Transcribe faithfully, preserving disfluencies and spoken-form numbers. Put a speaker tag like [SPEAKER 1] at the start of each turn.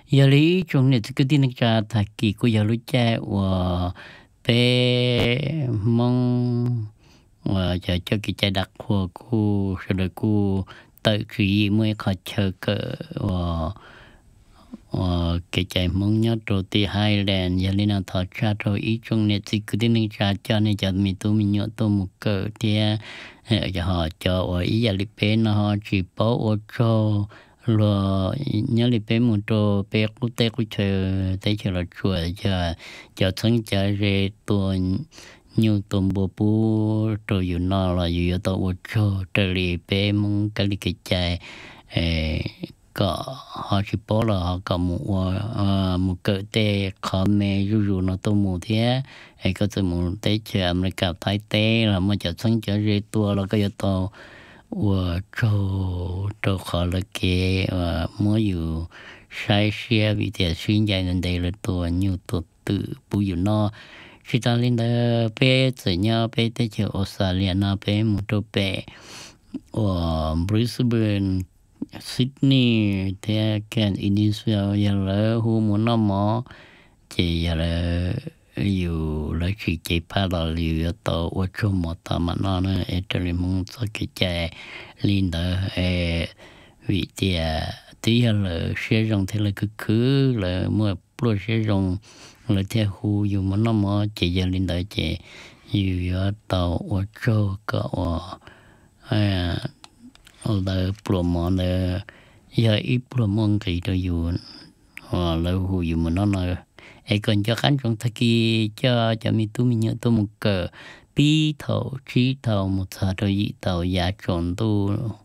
[SPEAKER 1] giờ lý trong này cái tin cha thà kỳ của giờ lúc cha và bé mong và chờ cho cái cha đặc của cô rồi được cô tự chỉ mới khó chờ cỡ và và cái cha mong nhớ rồi thì hai lần giờ lên nào thọ cha rồi ý trong này thì cái tin cha cho nên giờ mình tôi mình nhớ tôi một cỡ thì giờ họ cho và ý giờ lý bé nó họ chỉ bảo ở cho rồi nhớ đi bé một trò bé cũng té cũng chờ té chờ là chùa chờ chờ thân chờ về tuần nhiều tuần bố bố rồiอยู่นอกlàอยู่ตัวอุจจาระbé mong cái đi cái chạy có họ chỉ bảo là họ có một một cái té khó mê rủ rủ nó tôi mua thế ấy có từ một té chờ mình gặp thái té là mà chờ thân chờ về tua là cái tàu 我做做好了给呃没有筛选比较新鲜人的了多牛多多不有那，是当年的白子鸟白的就澳大利亚那边木头白，我 Brisbane Sydney 它看印尼说要了胡木那么，这要了。อยู่แล้วคือใจพาเราเรียต่อว่าชั่วโมงต่อมานั่นเอตริมงสักใจลินเดอเอวิเดียที่เราเชื่อจงที่เราคือคือเราเมื่อปลุกเชื่อจงเราเที่ยวหูอยู่มันนั่นมั้งใจยันลินเดอใจอยู่ต่อว่าชั่วก็ว่าเออเราปลุกมันเลยอย่าอีปลุกมันกี่ตัวอยู่ว่าเราหูอยู่มันนั่นเลยไอ้คนจะขันจงตะกี้จะจะมีตัวมีเยอะตัวมุกเกอปีเท่าชีเท่ามุสาตัวยีเท่ายาจนตัว